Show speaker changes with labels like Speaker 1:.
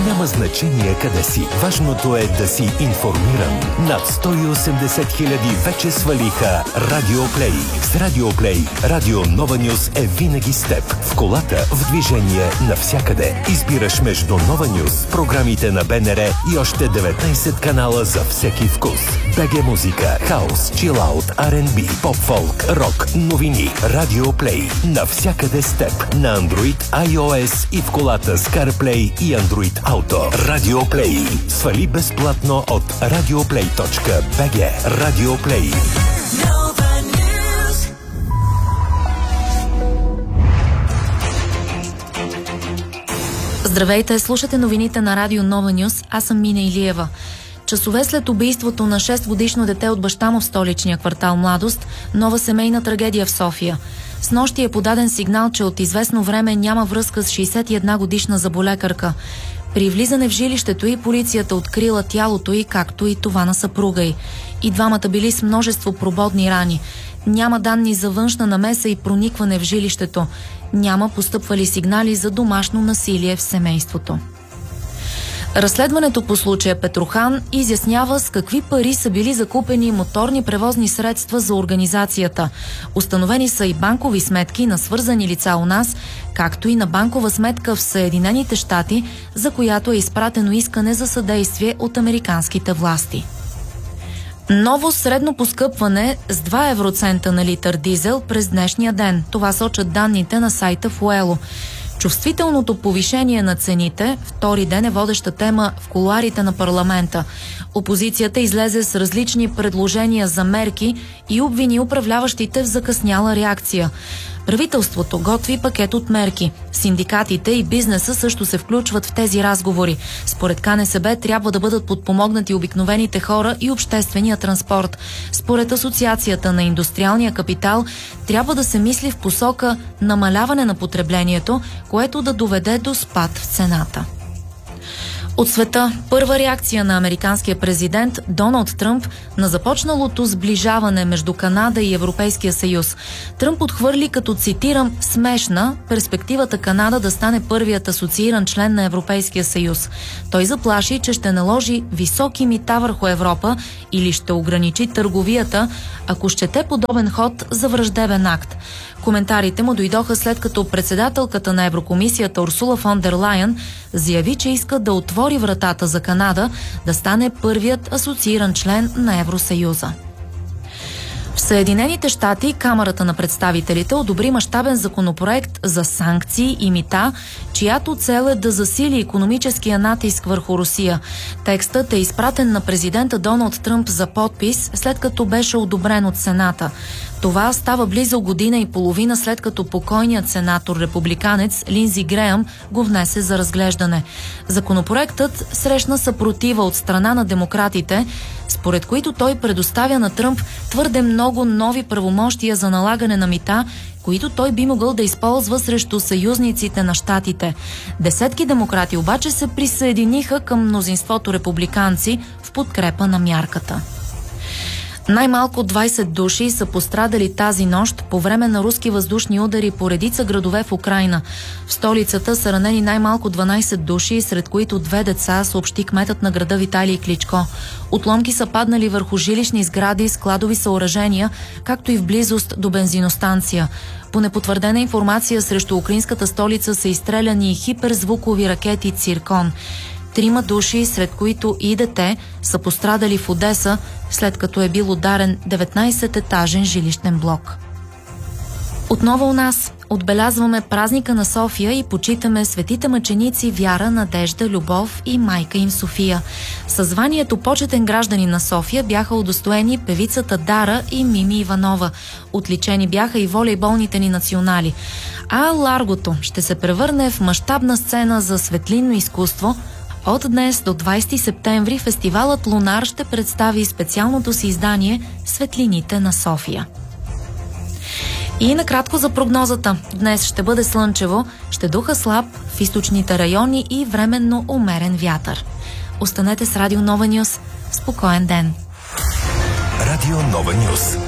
Speaker 1: Няма значение къде си. Важното е да си информиран. Над 180 хиляди вече свалиха Радиоплей. С Радиоплей Радио Нова Нюс е винаги с теб. В колата, в движение, навсякъде. Избираш между Нова Нюс, програмите на БНР и още 19 канала за всеки вкус. БГ музика, хаус, чилаут, R&B, поп-фолк, рок, новини. Радиоплей. Навсякъде с теб. На Android, iOS и в колата с CarPlay и Android Auto. Радиоплей. Свали безплатно от radioplay.bg. Радиоплей.
Speaker 2: Здравейте, слушате новините на Радио Нова Нюс. Аз съм Мина Илиева. Часове след убийството на 6-годишно дете от баща му в столичния квартал Младост, нова семейна трагедия в София. Снощи е подаден сигнал, че от известно време няма връзка с 61-годишна заболекарка. При влизане в жилището й полицията открила тялото й, както и това на съпруга й. И двамата били с множество прободни рани. Няма данни за външна намеса и проникване в жилището. Няма постъпвали сигнали за домашно насилие в семейството. Разследването по случая Петрохан изяснява с какви пари са били закупени моторни превозни средства за организацията. Установени са и банкови сметки на свързани лица у нас, както и на банкова сметка в Съединените щати, за която е изпратено искане за съдействие от американските власти. Ново средно поскъпване с 2 евроцента на литър дизел през днешния ден. Това сочат данните на сайта Fuelo. Чувствителното повишение на цените втори ден е водеща тема в кулоарите на парламента. Опозицията излезе с различни предложения за мерки и обвини управляващите в закъсняла реакция. Правителството готви пакет от мерки. Синдикатите и бизнеса също се включват в тези разговори. Според КНСБ трябва да бъдат подпомогнати обикновените хора и обществения транспорт. Според Асоциацията на индустриалния капитал трябва да се мисли в посока намаляване на потреблението, което да доведе до спад в цената. От света, първа реакция на американския президент Доналд Тръмп на започналото сближаване между Канада и Европейския съюз. Тръмп отхвърли, като цитирам, смешна перспективата Канада да стане първият асоцииран член на Европейския съюз. Той заплаши, че ще наложи високи мита върху Европа или ще ограничи търговията, ако счете подобен ход за враждебен акт. Коментарите му дойдоха след като председателката на Еврокомисията Урсула фон дер Лайен заяви, че иска да отвори вратата за Канада да стане първият асоцииран член на Евросъюза. В Съединените щати Камарата на представителите одобри мащабен законопроект за санкции и мита, чиято цел е да засили икономическия натиск върху Русия. Текстът е изпратен на президента Доналд Тръмп за подпис, след като беше одобрен от Сената. Това става близо година и половина след като покойният сенатор-републиканец Линдзи Греъм го внесе за разглеждане. Законопроектът срещна съпротива от страна на демократите, според които той предоставя на Тръмп твърде много нови правомощия за налагане на мита, които той би могъл да използва срещу съюзниците на щатите. Десетки демократи обаче се присъединиха към мнозинството републиканци в подкрепа на мярката. Най-малко 20 души са пострадали тази нощ по време на руски въздушни удари по редица градове в Украйна. В столицата са ранени най-малко 12 души, сред които 2 деца, съобщи кметът на града Виталий Кличко. Отломки са паднали върху жилищни сгради, складови съоръжения, както и в близост до бензиностанция. По непотвърдена информация срещу украинската столица са изстреляни хиперзвукови ракети «Циркон». 3 души, сред които и дете, са пострадали в Одеса, след като е бил ударен 19-етажен жилищен блок. Отново у нас отбелязваме празника на София и почитаме светите мъченици Вяра, Надежда, Любов и майка им София. Със званието почетен гражданин на София бяха удостоени певицата Дара и Мими Иванова. Отличени бяха и волейболните ни национали. А Ларгото ще се превърне в мащабна сцена за светлинно изкуство. От днес до 20 септември фестивалът Лунар ще представи специалното си издание «Светлините на София». И накратко за прогнозата. Днес ще бъде слънчево, ще духа слаб в източните райони и временно умерен вятър. Останете с Радио Нова Нюс. Спокоен ден!
Speaker 1: Радио Нова Нюс.